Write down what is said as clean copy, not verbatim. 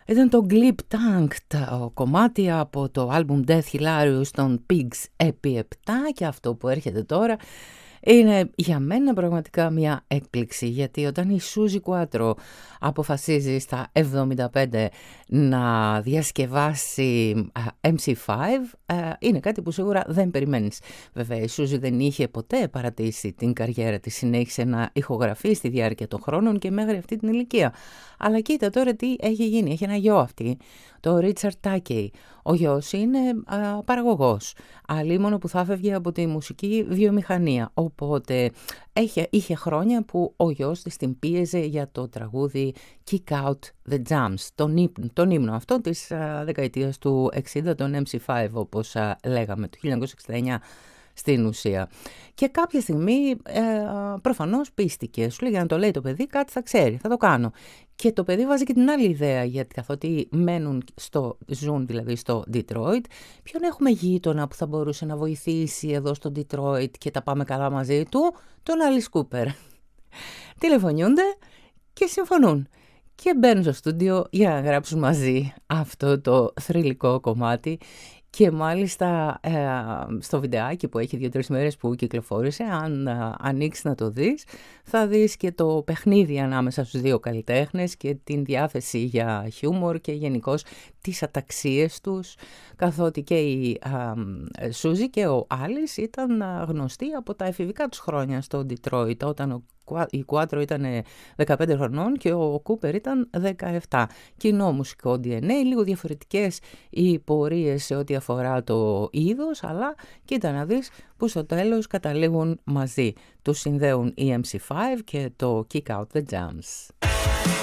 Ήταν το Glip Tank, το κομμάτι από το album Death Hilarious των Pigs επί 7, και αυτό που έρχεται τώρα είναι για μένα πραγματικά μια έκπληξη, γιατί όταν η Suzi Quatro αποφασίζει στα 75 να διασκευάσει MC5, είναι κάτι που σίγουρα δεν περιμένεις. Βέβαια η Suzi δεν είχε ποτέ παρατήσει την καριέρα της, συνέχισε να ηχογραφεί στη διάρκεια των χρόνων και μέχρι αυτή την ηλικία. Αλλά κοίτα τώρα τι έχει γίνει, έχει ένα γιο αυτή, το Richard Takei. Ο γιος είναι παραγωγός, αλίμονο που θα έφευγε από τη μουσική βιομηχανία, οπότε είχε χρόνια που ο γιος της την πίεζε για το τραγούδι Kick Out the Jams, τον ύμνο αυτό της δεκαετίας του 60, τον MC5 όπως λέγαμε, το 1969 στην ουσία. Και κάποια στιγμή προφανώς πίστηκε, σου λέει για να το λέει το παιδί κάτι θα ξέρει, θα το κάνω. Και το παιδί βάζει και την άλλη ιδέα, γιατί καθότι ζουν δηλαδή στο Detroit, ποιον έχουμε γείτονα που θα μπορούσε να βοηθήσει εδώ στο Detroit και τα πάμε καλά μαζί του, τον Alice Cooper. Τηλεφωνιούνται και συμφωνούν και μπαίνουν στο στούντιο για να γράψουν μαζί αυτό το θρυλικό κομμάτι. Και μάλιστα στο βιντεάκι που έχει 2-3 μέρες που κυκλοφόρησε, αν ανοίξεις να το δεις, θα δεις και το παιχνίδι ανάμεσα στους δύο καλλιτέχνες και την διάθεση για χιούμορ και γενικώς τις αταξίες τους, καθότι και η Σούζη και ο Άλις ήταν γνωστοί από τα εφηβικά τους χρόνια στο Detroit, όταν η Quatro ήταν 15 χρονών και ο Κούπερ ήταν 17. Κοινό μουσικό DNA, λίγο διαφορετικές οι πορείες σε ό,τι αφορά το είδος, αλλά κοίτα να δεις που στο τέλος καταλήγουν μαζί. Τους συνδέουν η MC5 και το Kick Out the Jams.